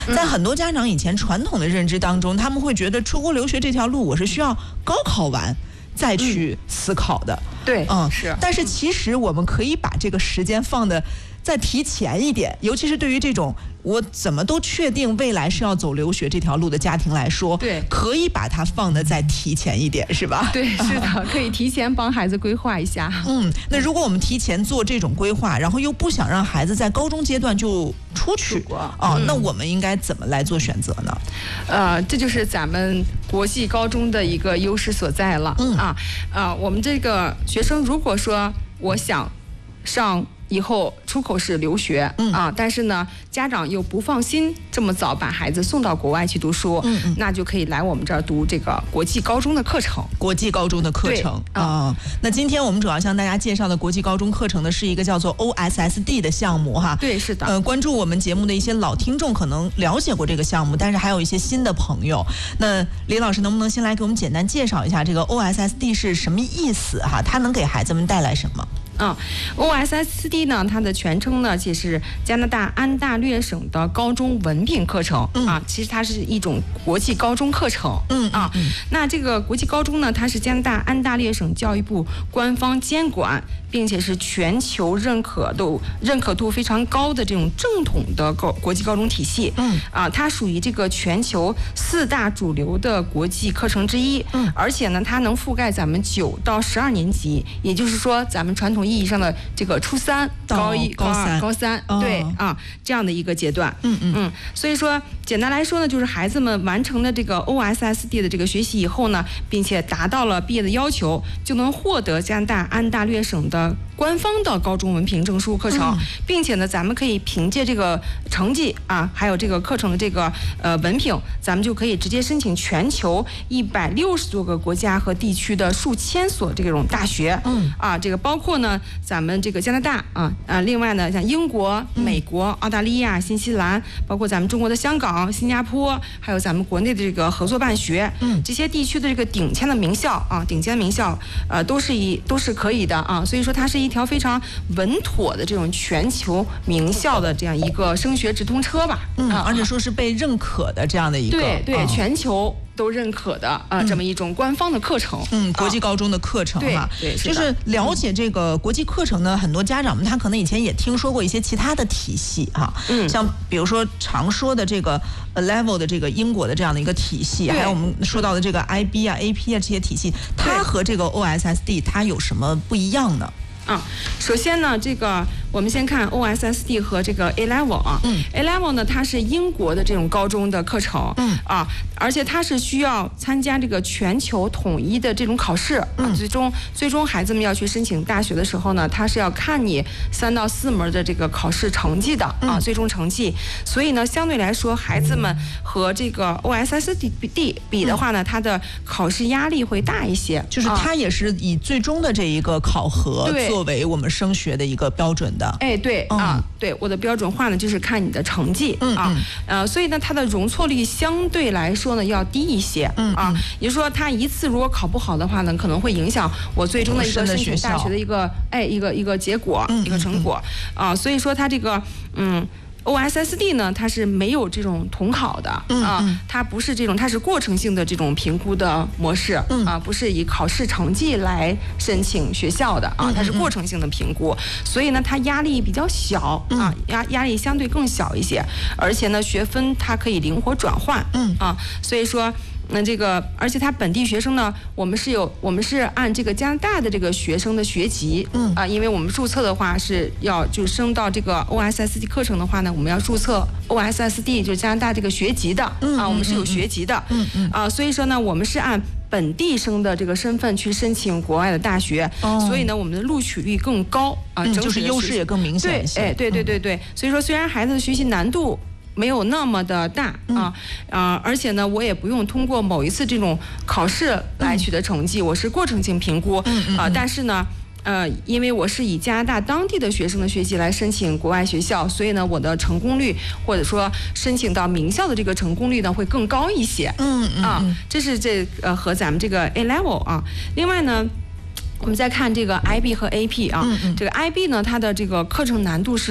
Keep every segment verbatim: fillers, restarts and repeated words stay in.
在很多家长以前传统的认知当中，他们会觉得出国留学这条路我是需要高考完再去思考的。 嗯、对，嗯，是。 但是其实我们可以把这个时间放的再提前一点，尤其是对于这种我怎么都确定未来是要走留学这条路的家庭来说， 对， 可以把它放的再提前一点，是吧？ 对，是的，可以提前帮孩子规划一下。 嗯，那如果我们提前做这种规划，然后又不想让孩子在高中阶段就出去啊、嗯，那我们应该怎么来做选择呢？ 呃，这就是咱们国际高中的一个优势所在了。嗯啊，呃，我们这个学生如果说我想上以后出口是留学、嗯、啊，但是呢，家长又不放心这么早把孩子送到国外去读书，嗯嗯，那就可以来我们这儿读这个国际高中的课程。 国际高中的课程啊、嗯，那今天我们主要向大家介绍的国际高中课程呢，是一个叫做 O S S D 的项目哈。 对，是的。 呃，关注我们节目的一些老听众可能了解过这个项目，但是还有一些新的朋友。那李老师能不能先来给我们简单介绍一下这个 O S S D 是什么意思哈？它能给孩子们带来什么？ 嗯 ，O S S D 呢，它的全称呢，其实加拿大安大略省的高中文凭课程、嗯、啊，其实它是一种国际高中课程。嗯啊，嗯那这个国际高中呢，它是加拿大安大略省教育部官方监管，并且是全球认可度认可度非常高的这种正统的高国际高中体系。嗯啊，它属于这个全球四大主流的国际课程之一。嗯，而且呢，它能覆盖咱们九到十二年级，也就是说，咱们传统意义上的这个初三、高一、高二、高三，对啊，这样的一个阶段。嗯嗯嗯，所以说，简单来说呢，就是孩子们完成了这个 O S S D 的这个学习以后呢，并且达到了毕业的要求，就能获得加拿大安大略省的官方的高中文凭证书课程，嗯、并且呢，咱们可以凭借这个成绩啊，还有这个课程的这个呃文凭，咱们就可以直接申请全球一百六十多个国家和地区的数千所这种大学。嗯啊，这个包括呢。咱们这个加拿大啊啊，另外呢，像英国、美国、澳大利亚、新西兰，包括咱们中国的香港、新加坡，还有咱们国内的这个合作办学，嗯，这些地区的这个顶尖的名校啊，顶尖名校，呃，都是一都是可以的啊。所以说，它是一条非常稳妥的这种全球名校的这样一个升学直通车吧。 嗯，啊、而且说是被认可的这样的一个， 对对， 哦、 全球。都认可的啊、呃，这么一种官方的课程， 嗯，国际高中的课程哈、啊， 对， 对，就是了解这个国际课程呢，很多家长们他可能以前也听说过一些其他的体系哈，嗯，像比如说常说的这个 A level 的这个英国的这样的一个体系，还有我们说到的这个 I B 啊、A P 啊这些体系，它和这个 O S S D 它有什么不一样呢？ 啊，首先呢，这个我们先看 O S S D 和这个 A level 啊，嗯 ，A level 呢，它是英国的这种高中的课程，嗯啊，而且它是需要参加这个全球统一的这种考试，嗯、啊，最终最终孩子们要去申请大学的时候呢，它是要看你三到四门的这个考试成绩的啊，最终成绩，所以呢，相对来说，孩子们和这个 O S S D 比的话呢，它的考试压力会大一些， 就是它也是以最终的这一个考核。 对。 作为我们升学的一个标准的， 哎，对、嗯、啊，对，我的标准化呢就是看你的成绩、嗯、啊，呃，所以呢，它的容错率相对来说呢要低一些，嗯啊，也就是说，它一次如果考不好的话呢，可能会影响我最终的一个申请大学的一个，哎，一个一个结果，嗯、一个成果、嗯、啊，所以说它这个，嗯。O S S D 呢，它是没有这种统考的、嗯、啊，它不是这种，它是过程性的这种评估的模式、嗯、啊，不是以考试成绩来申请学校的啊，它是过程性的评估，所以呢，它压力比较小啊，压压力相对更小一些，而且呢，学分它可以灵活转换，嗯啊，所以说。那这个，而且他本地学生呢，我们是有，我们是按这个加拿大的这个学生的学籍，嗯啊，因为我们注册的话是要就升到这个 O S S D 课程的话呢，我们要注册 O S S D 就是加拿大这个学籍的，嗯啊，我们是有学籍的，嗯嗯啊，所以说呢，我们是按本地生的这个身份去申请国外的大学，哦、所以呢，我们的录取率更高啊， 嗯、就是优势也更明显一些。 对，哎，对对对对，所以说虽然孩子的学习难度没有那么的大啊，啊、呃，而且呢，我也不用通过某一次这种考试来取得成绩，嗯、我是过程性评估啊、嗯嗯呃，但是呢。呃，因为我是以加拿大当地的学生的学籍来申请国外学校，所以呢，我的成功率或者说申请到名校的这个成功率呢会更高一些。嗯嗯啊，这是这呃和咱们这个 A level 啊，另外呢。我们再看这个 I B 和 A P 啊，嗯嗯这个 I B 呢，它的这个课程难度是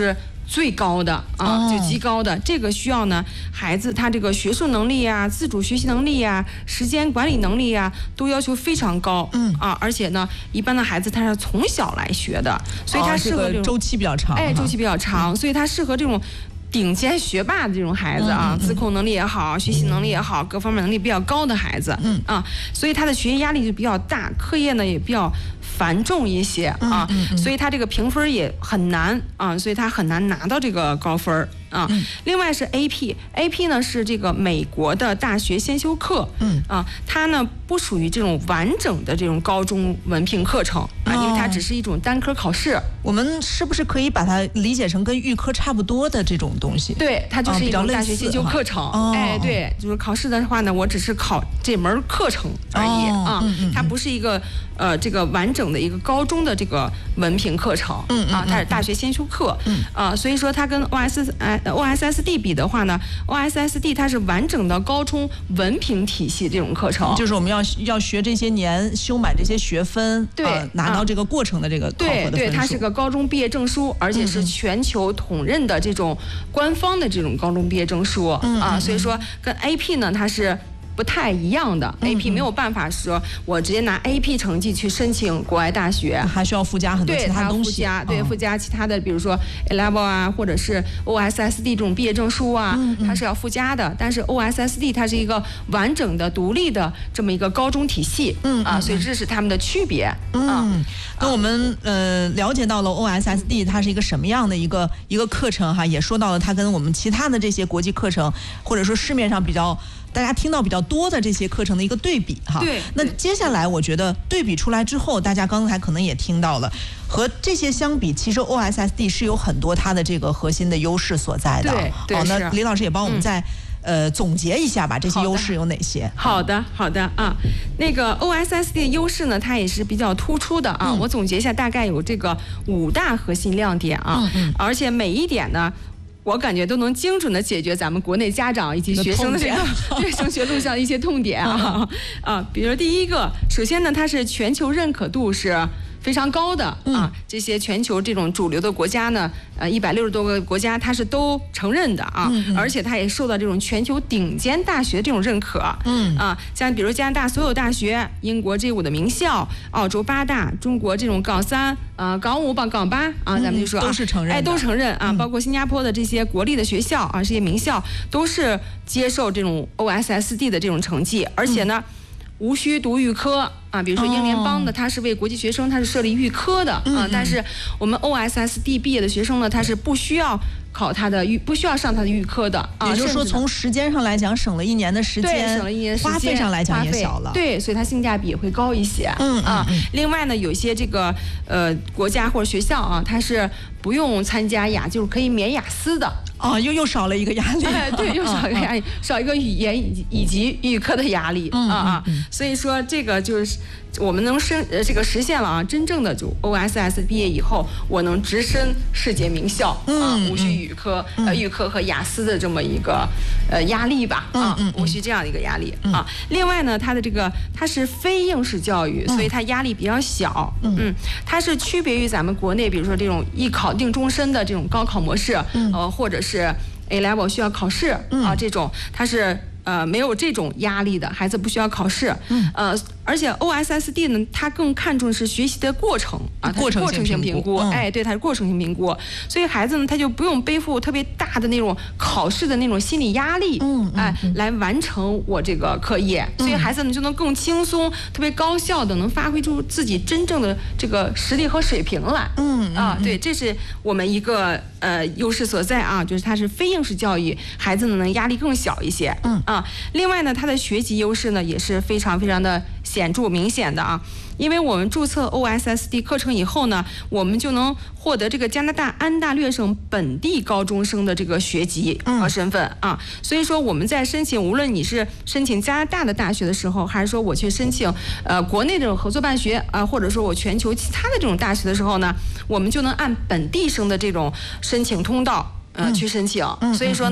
最高的啊，就极高的。这个需要呢，孩子他这个学术能力啊、自主学习能力啊、时间管理能力啊，都要求非常高。嗯啊，而且呢，一般的孩子他是从小来学的，所以他适合这种、 哦、周期比较长。 哎，周期比较长，所以他适合这种顶尖学霸的这种孩子啊，自控能力也好，学习能力也好，各方面能力比较高的孩子。嗯啊，所以他的学习压力就比较大，课业呢也比较繁重一些啊，嗯嗯嗯、所以他这个评分也很难啊，所以他很难拿到这个高分啊。嗯、另外是 A P，A P 呢是这个美国的大学先修课，嗯啊，它呢不属于这种完整的这种高中文凭课程啊，因为它只是一种单科考试。 我们是不是可以把它理解成跟预科差不多的这种东西？ 对，它就是一种大学先修课程。哦、哎，对，就是考试的话呢，我只是考这门课程而已、哦、啊，嗯嗯、它不是一个呃这个完整的一个高中的这个文凭课程。嗯啊，它是大学先修课。嗯啊，所以说它跟 O S 哎 O S S D 比的话呢 ，O S S D 它是完整的高中文凭体系这种课程， 就是我们要要学这些年修满这些学分， 对， 呃、拿到这个过程的这个考核的分数。 对对，它是个高中毕业证书，而且是全球统认的这种官方的这种高中毕业证书。嗯啊，所以说跟 A P 呢，它是不太一样的。A P 没有办法说我直接拿 A P 成绩去申请国外大学， 还需要附加很多其他东西。 对，它附加对附加其他的，比如说 A level 啊，或者是 O S S D 这种毕业证书啊，嗯嗯它是要附加的。但是 O S S D 它是一个完整的、独立的这么一个高中体系，嗯啊，所以这是他们的区别。 嗯，跟我们呃了解到了 O S S D 它是一个什么样的一个一个课程哈，也说到了它跟我们其他的这些国际课程，或者说市面上比较大家听到比较多的这些课程的一个对比哈。 对。 那接下来我觉得对比出来之后，大家刚才可能也听到了，和这些相比，其实 O S S D 是有很多它的这个核心的优势所在的。 对对。 哦，那李老师也帮我们再、嗯、呃总结一下吧，这些优势有哪些？ 好的，好的啊。那个 O S S D 的优势呢，它也是比较突出的啊。嗯、我总结一下，大概有这个五大核心亮点啊。嗯嗯。而且每一点呢，我感觉都能精准的解决咱们国内家长以及学生的这个对升学路上的一些痛点啊啊，比如第一个，首先呢，它是全球认可度是非常高的啊，这些全球这种主流的国家呢，呃，一百六十多个国家它是都承认的啊，嗯嗯而且它也受到这种全球顶尖大学这种认可，嗯啊，像比如加拿大所有大学、英国 G 五的名校、澳洲八大、中国这种港三、呃港五、港八啊，咱们就说、啊嗯、都是承认， 哎，都承认啊，嗯、包括新加坡的这些国立的学校啊，这些名校都是接受这种 O S S D 的这种成绩，而且呢。嗯无需读预科啊，比如说英联邦的，它是为国际学生，它是设立预科的啊。但是我们 O S S D 毕业的学生呢，他是不需要考他的预，不需要上他的预科的啊。 也就是说，从时间上来讲，省了一年的时间， 对，省了一年时间， 花费上来讲也小了。 对，所以它性价比也会高一些。嗯啊。另外呢，有一些这个呃国家或者学校啊，它是不用参加雅，就是可以免雅思的。 哦，又又少了一个压力， 哎，对，又少一个压力，少一个语言以以及预科的压力啊啊，所以说这个就是我们能升呃这个实现了啊，真正的就 O S S 毕业以后，我能直升世界名校啊，无需语科呃预科和雅思的这么一个呃压力吧啊，无需这样的一个压力啊。另外呢，它的这个它是非应试教育，所以它压力比较小，嗯，它是区别于咱们国内比如说这种一考定终身的这种高考模式，呃或者是。是 A level 需要考试啊，这种它是呃没有这种压力的，孩子不需要考试，呃，而且 O S S D 呢，它更看重是学习的过程啊，它是过程性评估，哎，对，它是过程性评估，所以孩子呢，他就不用背负特别大的那种考试的那种心理压力，嗯，哎，来完成我这个课业，所以孩子呢就能更轻松、特别高效的能发挥出自己真正的这个实力和水平来，嗯啊，对，这是我们一个呃优势所在啊，就是它是非应试教育，孩子呢能压力更小一些，嗯啊，另外呢，它的学习优势呢也是非常非常的显著明显的啊，因为我们注册 O S S D 课程以后呢，我们就能获得这个加拿大安大略省本地高中生的这个学籍和身份啊，所以说我们在申请，无论你是申请加拿大的大学的时候，还是说我去申请呃国内这种合作办学啊，或者说我全球其他的这种大学的时候呢，我们就能按本地生的这种申请通道呃去申请，所以说呢。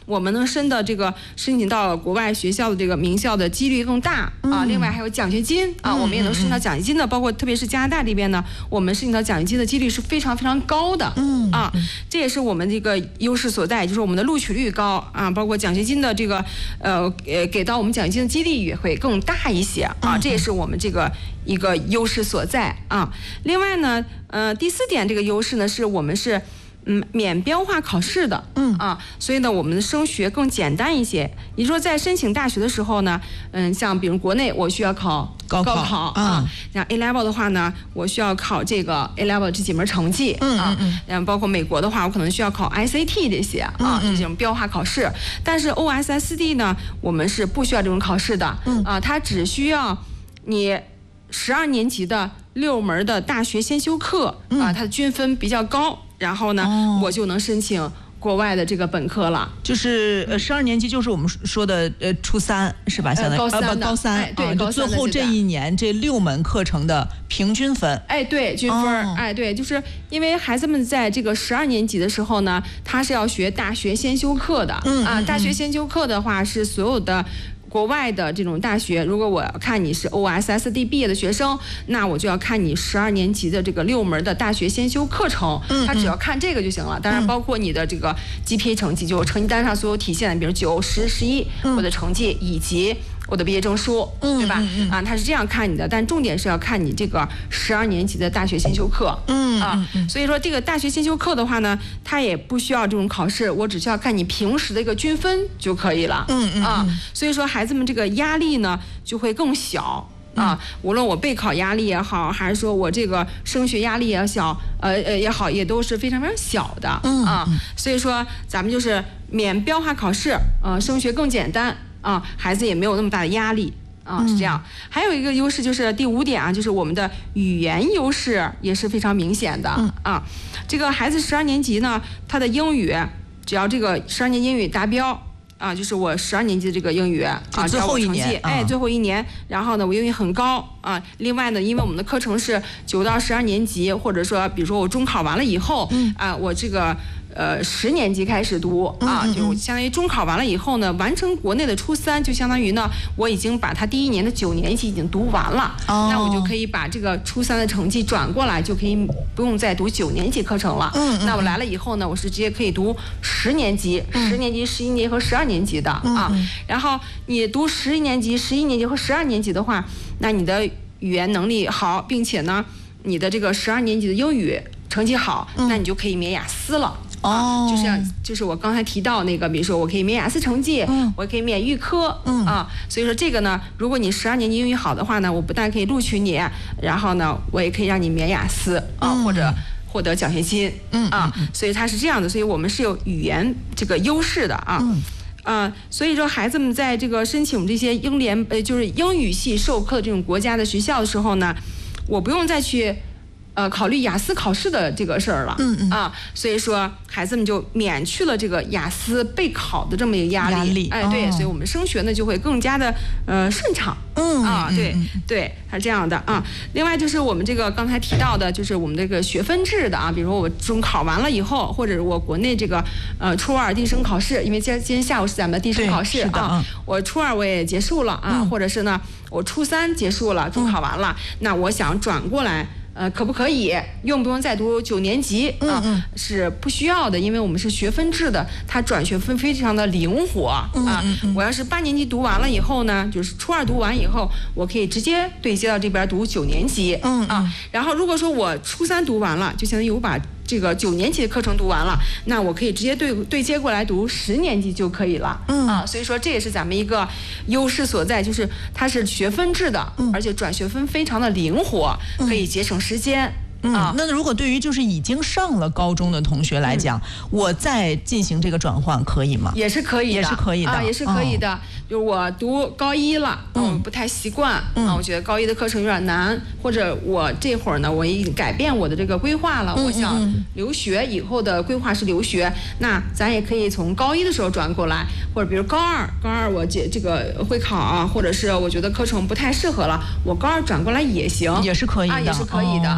我们能申的这个申请到国外学校的这个名校的几率更大啊。另外还有奖学金啊，我们也能申请到奖学金的，包括特别是加拿大这边呢，我们申请到奖学金的几率是非常非常高的啊。这也是我们这个优势所在，就是我们的录取率高啊，包括奖学金的这个呃呃给到我们奖学金的几率也会更大一些啊。这也是我们这个一个优势所在啊。另外呢，呃，第四点这个优势呢，是我们是嗯免标化考试的，嗯啊，所以呢，我们的升学更简单一些。也就是说，在申请大学的时候呢，嗯，像比如国内我需要考高考, 高考啊，像 A level 的话呢，我需要考这个 A level 这几门成绩，嗯啊，嗯，包括美国的话，我可能需要考 I C T 这些啊，这种标化考试。但是 O S S D 呢，我们是不需要这种考试的，啊，它只需要你十二年级的六门的大学先修课啊，它的均分比较高，然后呢，哦、我就能申请国外的这个本科了。 就是呃，十二年级就是我们说的呃初三是吧？相当于高三的、 呃、高三， 哎、对， 啊、 高三最后这一年这六门课程的平均分。 哎，对，均分，哦、哎，对，就是因为孩子们在这个十二年级的时候呢，他是要学大学先修课的，嗯啊，大学先修课的话是所有的。国外的这种大学，如果我要看你是 O S S D 毕业的学生，那我就要看你十二年级的这个六门的大学先修课程，嗯，他只要看这个就行了。当然，包括你的这个 G P A 成绩，就成绩单上所有体现的，比如九、十、十一我的成绩以及我的毕业证书，对吧？啊，他是这样看你的，但重点是要看你这个十二年级的大学先修课，嗯啊，所以说这个大学先修课的话呢，它也不需要这种考试，我只需要看你平时的一个均分就可以了，嗯嗯啊，所以说孩子们这个压力呢就会更小。啊，无论我备考压力也好，还是说我这个升学压力也小，呃呃也好，也都是非常非常小的，嗯啊，所以说咱们就是免标化考试，呃，升学更简单啊，孩子也没有那么大的压力啊，是这样。还有一个优势就是第五点啊，就是我们的语言优势也是非常明显的啊。这个孩子十二年级呢，他的英语只要这个十二年英语达标。啊，就是我十二年级的这个英语啊， 最后一年， 哎，最后一年，然后呢，我英语很高啊。另外呢，因为我们的课程是九到十二年级，或者说，比如说我中考完了以后，嗯、啊，我这个呃十年级开始读啊，嗯嗯嗯就相当于中考完了以后呢，完成国内的初三，就相当于呢，我已经把他第一年的九年级已经读完了，哦、那我就可以把这个初三的成绩转过来，就可以不用再读九年级课程了。嗯，嗯那我来了以后呢，我是直接可以读十年级、十年级、十一年级和十二年级的啊。然后你读十一年级、十一年级和十二年级的话，那你的语言能力好，并且呢，你的这个十二年级的英语成绩好，那你就可以免雅思了。哦、啊，就像就是我刚才提到那个，比如说我可以免雅思成绩，嗯、我可以免预科，嗯、啊，所以说这个呢，如果你十二年级英语好的话呢，我不但可以录取你，然后呢，我也可以让你免雅思啊，嗯、或者获得奖学金，嗯啊，所以它是这样的，所以我们是有语言这个优势的啊。嗯啊，所以说孩子们在这个申请这些英联呃就是英语系授课的这种国家的学校的时候呢，我不用再去呃考虑雅思考试的这个事儿了，嗯嗯啊，所以说孩子们就免去了这个雅思备考的这么一个压力， 压力哎对，哦、所以我们升学呢就会更加的呃顺畅，嗯啊对嗯对，是这样的啊。另外就是我们这个刚才提到的，就是我们这个学分制的啊，比如说我中考完了以后，或者是我国内这个呃初二递升考试，因为今今天下午是咱们的递升考试啊，我初二我也结束了啊，嗯、或者是呢我初三结束了，中考完了，嗯、那我想转过来。呃，可不可以？用不用再读九年级啊？嗯嗯是不需要的，因为我们是学分制的，它转学分非常的灵活啊。嗯嗯嗯我要是八年级读完了以后呢，就是初二读完以后，我可以直接对接到这边读九年级。嗯啊，然后如果说我初三读完了，就相当于我把这个九年级的课程读完了，那我可以直接对对接过来读十年级就可以了。嗯啊，所以说这也是咱们一个优势所在，就是它是学分制的，嗯、而且转学分非常的灵活，可以节省时间。 嗯，啊、那如果对于就是已经上了高中的同学来讲，嗯、我再进行这个转换可以吗？ 也是可以的， 也是可以的， 啊，也是可以的。哦、就是我读高一了，嗯，不太习惯，嗯，啊，我觉得高一的课程有点难，或者我这会儿呢，我已经改变我的这个规划了，嗯、我想留学，以后的规划是留学，那咱也可以从高一的时候转过来，或者比如高二，高二我这这个会考啊，或者是我觉得课程不太适合了，我高二转过来也行， 也是可以的， 啊，也是可以的，哦、对，也没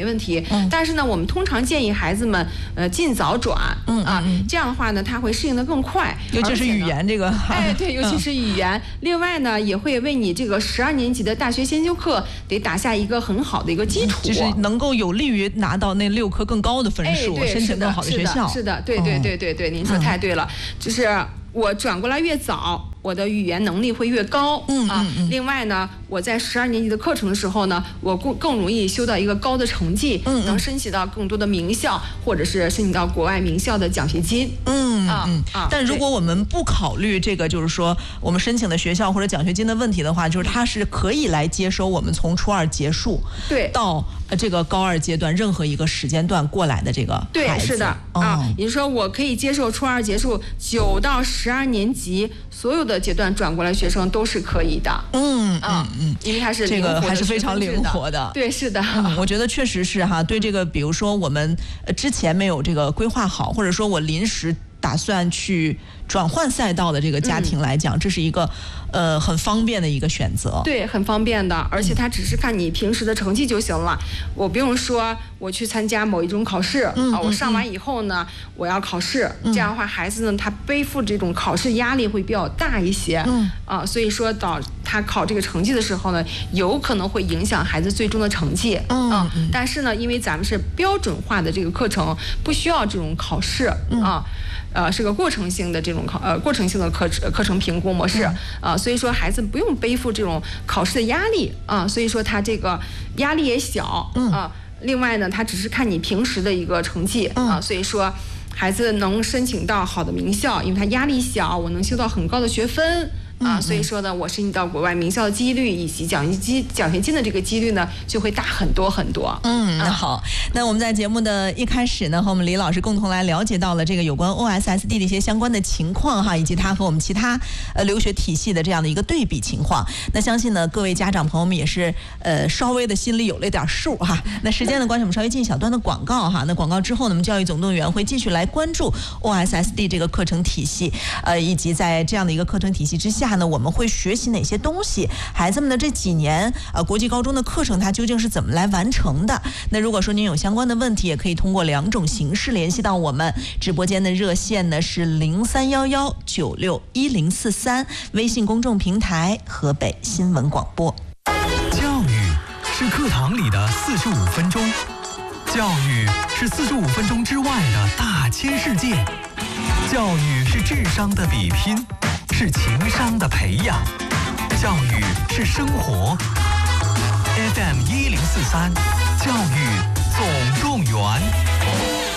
没问题。嗯、但是呢，我们通常建议孩子们呃尽早转，嗯啊，嗯这样的话呢，他会适应得更快。 尤其是语言这个， 哎，对，尤其是语言。嗯、另外呢，也会为你这个十二年级的大学先修课得打下一个很好的一个基础， 就是能够有利于拿到那六科更高的分数， 哎、 申请更好的学校。 是的，对对对对对，您说太对了，嗯、就是我转过来越早，我的语言能力会越高。嗯啊，嗯嗯另外呢，我在十二年级的课程的时候呢，我更更容易修到一个高的成绩，嗯嗯能申请到更多的名校，或者是申请到国外名校的奖学金。 嗯啊嗯啊！但如果我们不考虑这个，就是说我们申请的学校或者奖学金的问题的话，就是它是可以来接收我们从初二结束对到这个高二阶段任何一个时间段过来的这个孩子。 对，是的、哦、啊，也就是说我可以接受初二结束九到十二年级所有的阶段转过来学生都是可以的。 嗯啊嗯嗯， 因为它是这个还是非常灵活的。 对，是的、 嗯，我觉得确实是哈。对这个，比如说我们之前没有这个规划好，或者说我临时打算去转换赛道的这个家庭来讲，嗯、这是一个呃很方便的一个选择。 对，很方便的，而且它只是看你平时的成绩就行了。我不用说我去参加某一种考试、嗯、啊，我上完以后呢，嗯、我要考试，这样的话孩子呢他背负这种考试压力会比较大一些。嗯啊，所以说导他考这个成绩的时候呢，有可能会影响孩子最终的成绩。嗯啊，但是呢，因为咱们是标准化的这个课程，不需要这种考试、嗯、啊。呃，是个过程性的这种考呃过程性的课课程评估模式啊、嗯呃，所以说孩子不用背负这种考试的压力啊、呃，所以说他这个压力也小啊、嗯呃。另外呢，他只是看你平时的一个成绩啊、呃，所以说孩子能申请到好的名校，因为他压力小，我能修到很高的学分。啊，所以说呢，我申请到国外名校的几率以及奖学金奖学金的这个几率呢，就会大很多很多。 嗯，那好，那我们在节目的一开始呢，和我们李老师共同来了解到了这个有关 O S S D 的一些相关的情况哈，以及它和我们其他呃留学体系的这样的一个对比情况。那相信呢，各位家长朋友们也是呃稍微的心里有了点数哈。那时间的关系，我们稍微进一小段的广告哈。那广告之后呢，我们教育总动员会继续来关注 O S S D 这个课程体系，呃，以及在这样的一个课程体系之下呢，我们会学习哪些东西？孩子们的这几年呃国际高中的课程，它究竟是怎么来完成的？那如果说您有相关的问题，也可以通过两种形式联系到我们。直播间的热线呢是零三幺幺九六一零四三，微信公众平台河北新闻广播。 教育是课堂里的四十五分钟，教育是四十五分钟之外的大千世界，教育是智商的比拼，是情商的培养，教育是生活。F M 一零四三，教育总动员。